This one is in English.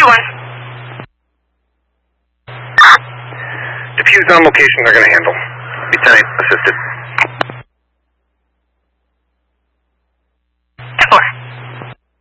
doing? Diffused on location, they're going to handle. Lieutenant assisted.